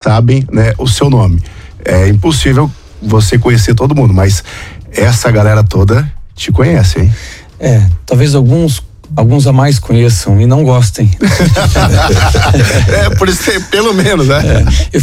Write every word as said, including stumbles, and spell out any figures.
sabem, né, o seu nome. É impossível você conhecer todo mundo, mas essa galera toda te conhece, hein? É, talvez alguns alguns a mais conheçam e não gostem. É, por isso, pelo menos, né? É, eu